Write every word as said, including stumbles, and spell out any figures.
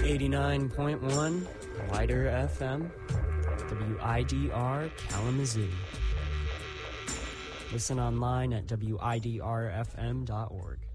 eighty-nine point one Wider F M, W I D R Kalamazoo. Listen online at W I D R F M dot org.